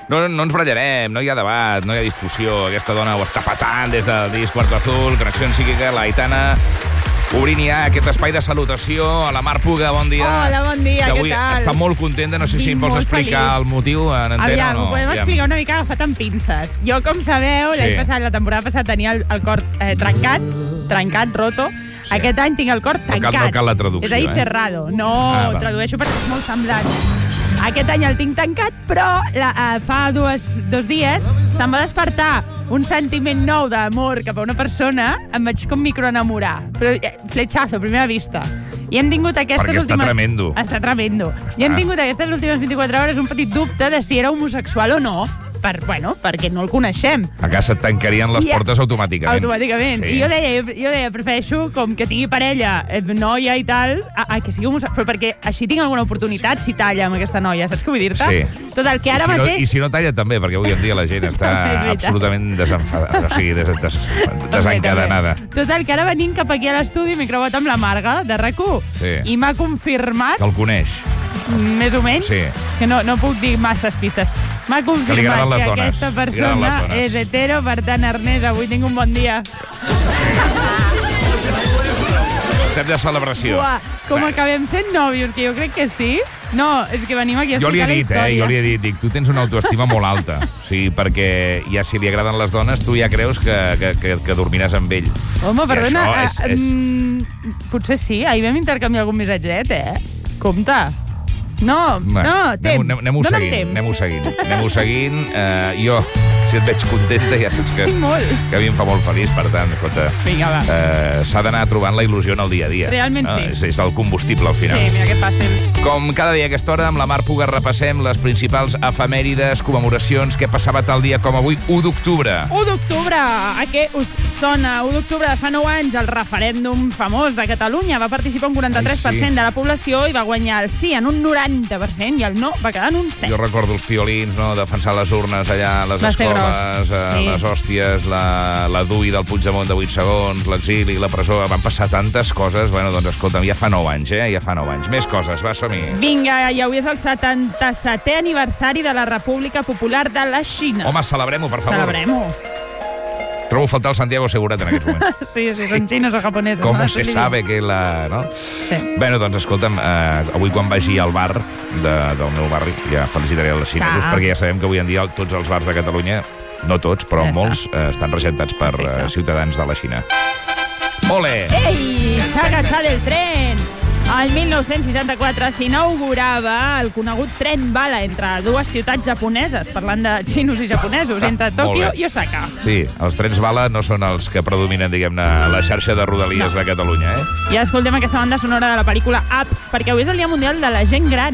No ens barallarem, no hi ha debat, no hi ha discussió. Aquesta dona ho està patant des del disc Cuarto Azul, Connexió Psíquica, la Aitana, obrint ja aquest espai de salutació a la Mar Puga, bon dia. Hola, bon dia, que què avui tal? Està molt contenta, no sé si em vols explicar el motiu en antena Aviam, o no. ho podem explicar una mica agafat amb pinces. Jo, com sabeu, la temporada passada tenia el cor trencat, roto. Sí. Aquest any tinc el cor tancat. No cal la traducció, És ahí cerrado. No, tradueixo perquè és molt semblant. Aquest any el tinc tancat, però fa dos dies se'm va despertar un sentiment nou d'amor cap a una persona, em vaig com microenamorar. Però fletxazo, a primera vista. I hem tingut aquestes perquè últimes... tremendo. Està tremendo. I hem tingut aquestes últimes 24 hores un petit dubte de si era homosexual o no. Perquè no el coneixem. A casa et tancarien les portes automàticament. Automàticament. Sí. I jo deia, prefereixo com que tingui parella, noia i tal, que sigui homosexual, però perquè així tinc alguna oportunitat si talla amb aquesta noia, saps què vull dir-te? Sí. Total, que ara mateix... I si no talla també, perquè avui en dia la gent està absolutament desenfadada, o sigui, desencadenada. Total, que ara venint cap aquí a l'estudi m'he creuat amb la Marga, de RAC1, i m'ha confirmat... Que el coneix. Més o menys, que no puc dir masses pistes. M'ha confirmat que aquesta persona és hetero, per tant, Ernest, avui tinc un bon dia. Estem de celebració. Com acabem sent nòvios, que jo crec que sí. No, és que venim aquí a explicar la història. Jo li he dit, tu tens una autoestima molt alta. Sí, perquè ja si li agraden les dones, tu ja creus que dormiràs amb ell. Home, perdona, potser sí, ahir vam intercanviar algun missatget, Compte. No, temps. Anem-ho seguint. Jo, si et veig contenta, ja saps que a mi em fa molt feliç, per tant, escolta, s'ha d'anar trobant la il·lusió en el dia a dia. Realment sí. És el combustible, al final. Sí, mira que fàcil. Com cada dia a aquesta hora, amb la Mar Puga repassem les principals efemèrides, commemoracions, què passava tal dia com avui, 1 d'octubre. 1 d'octubre, a què us sona? 1 d'octubre de fa 9 anys, el referèndum famós de Catalunya. Va participar un 43% de la població i va guanyar el sí en un 90% i el no va quedar en un 7%. Jo recordo els piolins, no?, defensar les urnes allà a les escoles, les hòsties, la DUI del Puigdemont de 8 segons, l'exili, la presó, van passar tantes coses. Bueno, doncs escolta'm, ja fa 9 anys, ja fa 9 anys. Més coses, va, som-hi. Vinga, i avui és el 77è aniversari de la República Popular de la Xina. Home, celebrem-ho, per favor. Celebrem-ho. Trobo a faltar el Santiago Seguret en aquests moments. Sí, són xinos o japonesos. Com se sabe que la... No? Sí. Bé, doncs, escolta'm, avui quan vagi al bar del meu barri, ja felicitaré els xinesos, perquè ja sabem que avui en dia tots els bars de Catalunya, no tots, però molts, estan regentats per ciutadans de la Xina. Ole! Ei, xaga del tren! El 1964 s'inaugurava el conegut tren bala entre dues ciutats japoneses, parlant de xinos i japonesos, entre Tòquio i Osaka. Sí, els trens bala no són els que predominen, diguem-ne, a la xarxa de rodalies de Catalunya, I escoltem aquesta banda sonora de la pel·lícula Up, perquè avui és el Dia Mundial de la Gent Gran.